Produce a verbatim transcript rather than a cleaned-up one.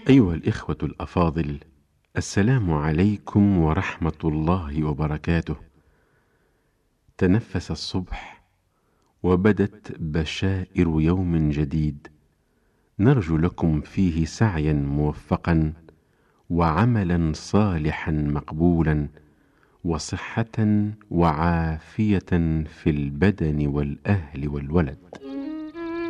أيها الإخوة الأفاضل، السلام عليكم ورحمة الله وبركاته. تنفس الصبح وبدت بشائر يوم جديد، نرجو لكم فيه سعيا موفقا وعملا صالحا مقبولا وصحة وعافية في البدن والأهل والولد.